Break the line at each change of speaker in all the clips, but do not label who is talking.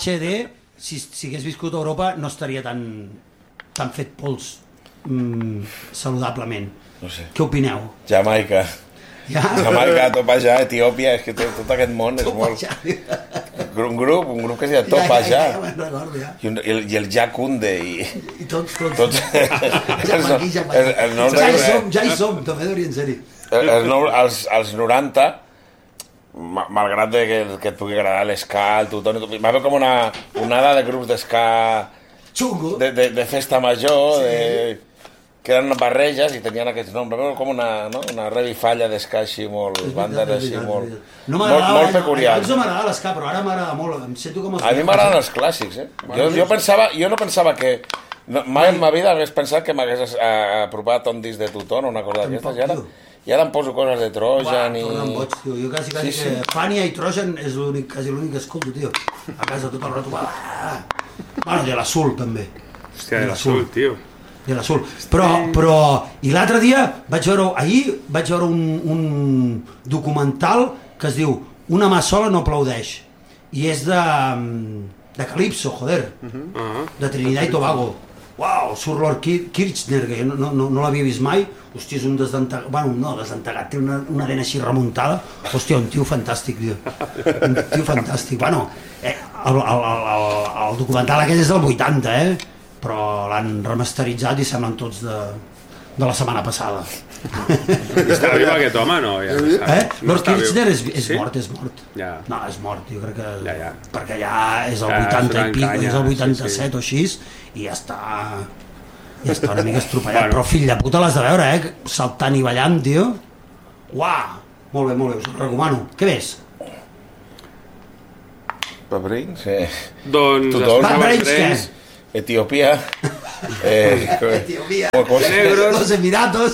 HD, si hagués viscut a Europa, no estaria tan fet pols saludablement.
No sé.
Què opineu?
Jamaica, Topajà, Etiòpia, és que tot aquest món és molt... Un grup que es deia Topajà. I el Jacunde
i tots. Ja hi som, també hauria en sèrie.
Els 90, malgrat que et pugui agradar l'esca, el tutón, va haver com una onada de grups d'esca de festa major, que eren barreges i tenien aquests noms, com una revifalla d'esca així molt, bandes així molt peculiars.
Abans no m'agradava l'esca, però ara m'agrada molt, em sento com...
A mi m'agraden els clàssics, jo no pensava que... Mai en ma vida hagués pensat que m'hagués apropat un disc de Tutón o una cosa d'aquestes, i ara em poso coses de Trojan i...
Jo quasi que Fania i Trojan és quasi l'únic que escolto, tio. A casa tot el rato... Bueno, de l'Azul també.
Hòstia, de l'Azul, tio.
De l'Azul. Però... I l'altre dia ahir vaig veure un documental que es diu Una mà sola no aplaudeix. I és de Calypso, joder. De Trinidad i Tobago. Uau, surt Lord Kirchner, que no l'havia vist mai. Hòstia, és un desentegat... Bueno, no, desentegat, té una dent així remuntada. Hòstia, un tio fantàstic, tio. Un tio fantàstic. Bueno, el documental aquest és del 80, però l'han remasteritzat i semblen tots de la setmana passada.
Està viu aquest home, no?
Lord Kirchner és mort.
Ja.
No, és mort, jo crec que...
Ja.
Perquè ja és el 80 i pico, és el 87 o així, i ja està una mica estropellat. Però fill de puta l'has de veure, saltant i ballant, tio. Uau! Molt bé, us ho recomano. Què ves?
Pabrins?
Doncs...
Pabrins, què?
Etiòpia,
los Emiratos,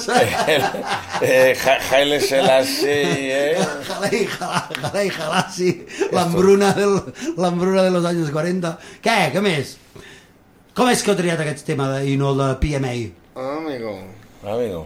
Haile Selassie,
Jalai Jalasi, l'hambruna de los años 40. Què més? Com és que heu triat aquest tema i no el de PMA?
Amigo.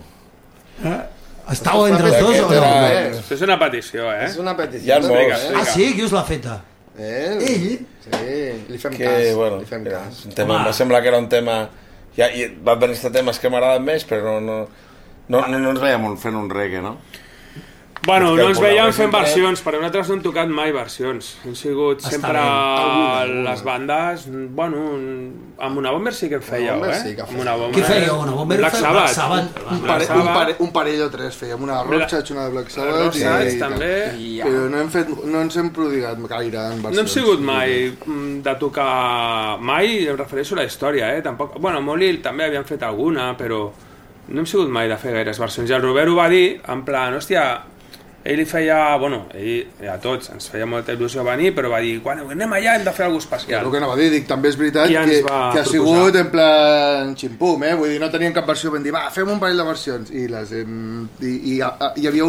Estàu entre els dos o no?
Això és una petició,
És una petició.
Ah, sí? Qui us l'ha feta? Ell?
Sí, li fem cas.
Va semblar que era un tema... I va venir aquest tema que m'agrada més, però no ens veiem fent un reggae, no?
Bueno, no ens veiem fent versions, però nosaltres no hem tocat mai versions. Hem sigut sempre les bandes... Bueno, amb una Bomber sí que en fèieu,
Què fèieu? Una Bomber?
Black Sabbath.
Un parell o tres fèiem, una Rockchach, una de Black Sabbath
també.
Però no ens hem prodigat gaire en versions.
No hem sigut mai de tocar... Mai, em refereixo a la història, tampoc... Bueno, Molil també havíem fet alguna, però no hem sigut mai de fer gaires versions. I el Robert ho va dir, en plan, hòstia... Ell li feia, ell a tots ens feia molta il·lusió venir, però va dir, quan anem allà hem de fer alguna cosa especial.
El que anava a dir, també és veritat que ha sigut en plan ximpum, vull dir, no teníem cap versió, vam dir, va, fem un parell de versions, i hi havia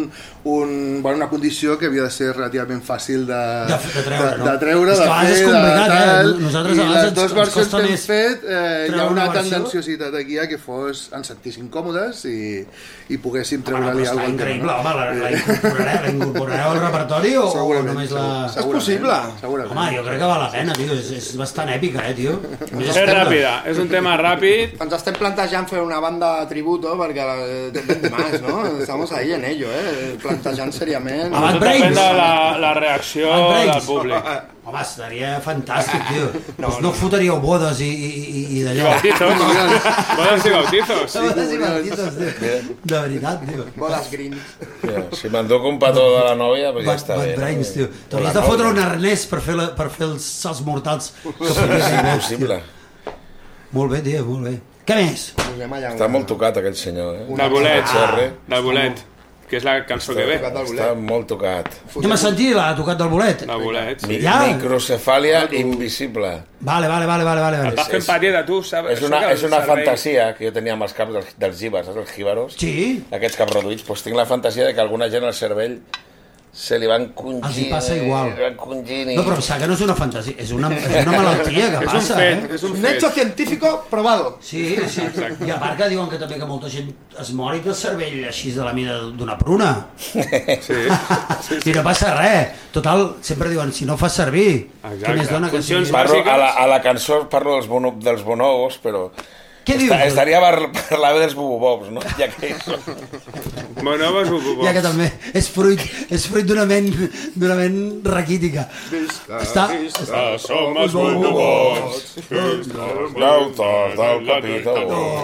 una condició que havia de ser relativament fàcil de treure, de fer, de tal, i les dues versions que hem fet hi ha una tendenciositat aquí que ens sentissin còmodes i poguéssim treure-li alguna cosa.
Increïble, home, la incorporareu al repertori o només la...
És possible.
Home, jo crec que val la pena, tio. És bastant èpica, tio.
És ràpida, és un tema ràpid.
Ens estem plantejant fer una banda tributo perquè depèn más, ¿no? Estamos ahí en ello, plantejant seriament.
Depèn de la reacció del públic.
Home, seria fantàstic, tio. No fotríeu bodes i d'allò.
Bodes i bautizos.
Bodes i bautizos, tio. De veritat, tio.
Bodes grins.
Si m'enduc un petó de la nòvia, doncs ja està bé.
Brains, tio. T'hauries de fotre un arnès per fer els salts mortals que fotries
possible.
Molt bé, tio, molt bé. Què més?
Està molt tocat aquell senyor,
Del bolet. Que és la cançó que ve.
Està molt tocat.
Ja m'has sentit la tocat del bolet?
Del bolet,
sí. Microcefàlia invisible.
Vale.
Estàs fent patir de tu, saps?
És una fantasia que jo tenia amb els caps dels jíbars, els jíbaros.
Sí.
Aquests caps reduïts. Doncs tinc la fantasia de que alguna gent al cervell se li van congint...
Els hi passa igual.
No,
però que no és una fantasia, és una malaltia que passa,
És un
hecho científico probado.
Sí. I a part que diuen que també que molta gent es mori del cervell així de la mida d'una pruna.
Sí.
I no passa res. Total, sempre diuen, si no fa servir, què més dona que sigui?
A la cançó parlo dels bonobos, però...
Què dius?
Estaria parlar dels bubobobs, no? Ja que
Bonobos, bubobobs.
Ja que també és fruit d'una ment raquítica.
Som els bubobobs, els llautes del capítol.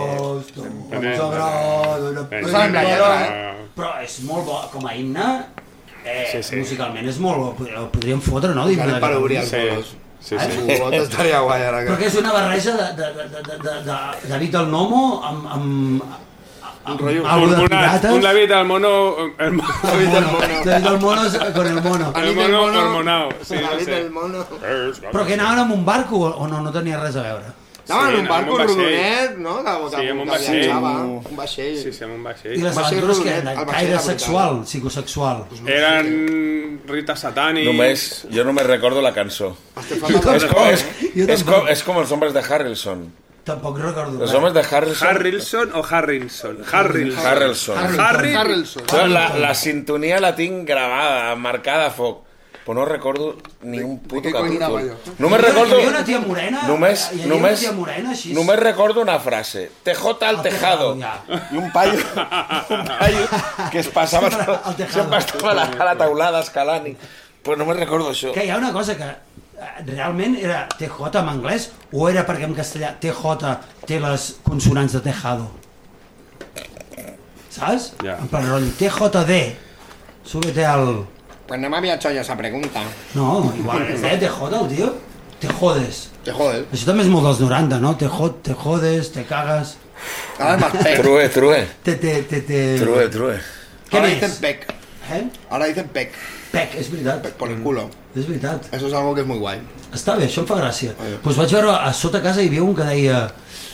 Però és molt bo, com a himne, musicalment és molt bo. El podríem fotre, no?
Per obrir els bolos. Sí. Estaria guai ara.
Però que és una barreja de David el Nomo amb algo de pirates.
Un David el mono...
David el mono con el mono.
El mono hormonao.
David el mono.
Però que anaven amb un barco o no tenia res a veure?
Estaven en un barco rodonet, no?
Sí, amb un
vaixell.
Sí, amb un vaixell.
I les aventures que eren caire sexual, psicosexual.
Eren rites satànics.
Jo només recordo la cançó. És com els homes de Harrelson.
Tampoc recordo.
Els homes de Harrelson...
Harrelson o Harrison?
Harrelson. La sintonia la tinc gravada, marcada a foc. Però no recordo ni un puto capítol. Només recordo...
Hi havia una tia morena?
Només recordo una frase. TJ al tejado. I un paio que es passava... Sempre estava a la taulada escalant. Però només recordo això.
Que hi ha una cosa que realment era TJ en anglès o era perquè en castellà TJ té les consonants de tejado? Saps? En plan rotllo, TJD. Súbete al...
Pues no me había hecho yo esa pregunta.
No, igual que TJ, el tío. Te jodes. Això també és molt dels 90, no? Te jodes, te cagas.
Ahora es más pec.
True.
True.
¿Qué ahora dicen pec. Ahora dicen pec.
Pec, és veritat.
Pec por el culo.
És veritat.
Eso es algo que es muy guay.
Està bé, això em fa gràcia. Doncs vaig veure, a sota casa hi havia un que deia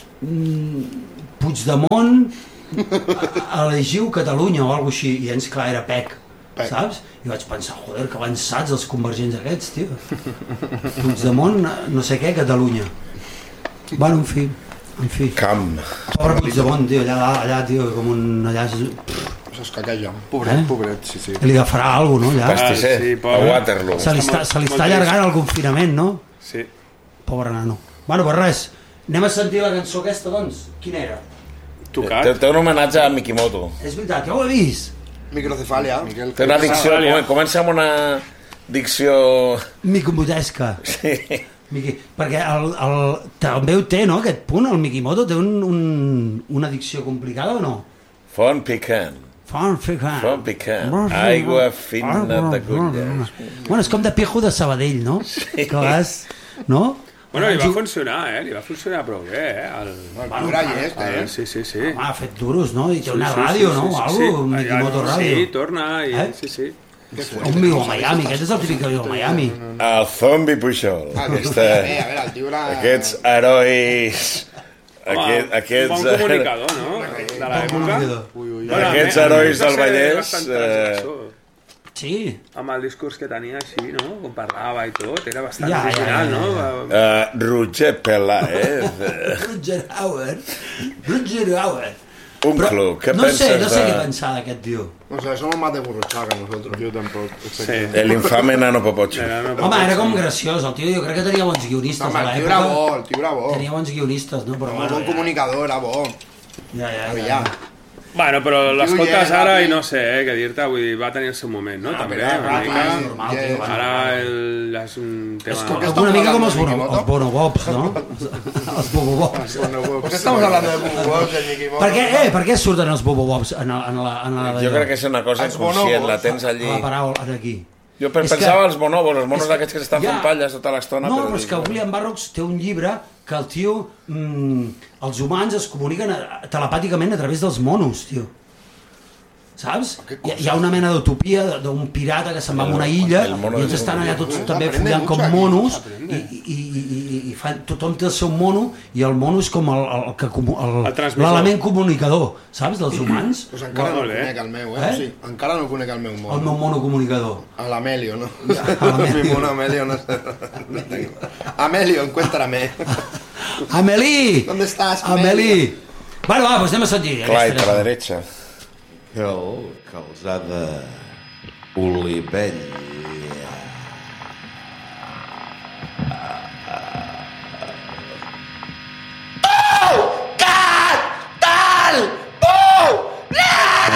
Puigdemont elegiu Catalunya o alguna així, i ens clar era pec. Saps? I vaig pensar, joder, que avançats els convergents aquests, tio. Puigdemont, no sé què, Catalunya. Bueno, en fi.
Camp.
Pobre Puigdemont, tio, allà, tio, com un... allà...
S'escatella. Pobret, sí.
Li agafarà alguna cosa, no, allà?
Pastisser, a Waterloo.
Se li està allargant el confinament, no?
Sí.
Pobre nano. Bueno, pues res, anem a sentir la cançó aquesta, doncs. Quina era?
Tocat.
Té un homenatge a Mikimoto.
És veritat, ja ho he vist.
Microcefàlia.
Té una dicció, comença amb una dicció...
Micomotesca.
Sí.
Perquè també ho té, no, aquest punt, el Mikimoto té una dicció complicada o no?
Font picant. Aigua fina de colles.
Bueno, és com de Pijo de Sabadell, no?
Sí.
Que vas... No?
Bueno, li va funcionar, li va funcionar prou bé,
El Burall
Sí.
Home, ha fet duros, no? I té una ràdio, no? Algo, Mikimoto Ràdio.
Sí, torna, sí.
Un viu a Miami, aquest és el típic que viu a Miami.
El Zombi Pujol. Aquests herois...
Aquests... Bon comunicador, no? De l'època.
Aquests herois del Vallès...
Sí.
Amb el discurs que tenia així, no? Com parlava i tot, era bastant original, no?
Roger Peláez.
Roger Hauer.
Un club, què penses de...
No sé què pensar d'aquest tio.
No sé, somos más de burruchaga nosotros. Yo tampoc.
Sí. El infame Nano Popocho.
Home, era com graciós, el tio, jo crec que tenia bons guionistes a l'època.
El tio era bo.
Tenia bons guionistes, no? Però
bon comunicador, era bo.
Ja.
Bueno, però l'escoltes ara i no sé què dir-te, vull dir, va tenir el seu moment, no? També, ara és un tema...
És una mica com els bonobobs, no? Els bobobobs.
¿Por qué estamos hablando de bobobobs en Mikimoto?
Per què surten els bobobobs en la...
Jo crec que és una cosa inconscient, la tens allí.
A la paraula, aquí.
Jo pensava els bonobos, els monos aquests que s'estan fent palles tota l'estona.
No, però és que William Burroughs té un llibre que el tio... els humans es comuniquen telepàticament a través dels monos, tio. saps? Hi ha una mena d'utopia d'un pirata que se'n va a una illa i ells estan allà tots també follant com monos i tothom té el seu mono i el mono és com l'element comunicador, saps, dels humans.
Pues encara no conec el meu, eh? Sí, encara no conec el meu mono.
El meu mono comunicador.
A l'Amelio, no? Mi mono Amelio no sé. Amelio, encuéntrame.
Amelí!
¿Dónde estás,
Amelí? Bueno, va, pues anem a sentir.
Clar, per la derecha.
Causada Olivella.